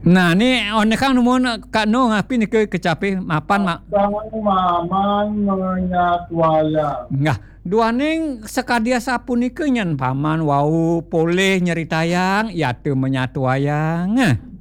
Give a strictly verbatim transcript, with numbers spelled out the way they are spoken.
Nah, ni on kang numun Kak No ngapi ni ke kecapi mapan mak. Bang maman menyat wayang. Ngah, duaning sekadia sapunikeun nyan paman wau poleh nyeritayang ya teu menyatu wayang.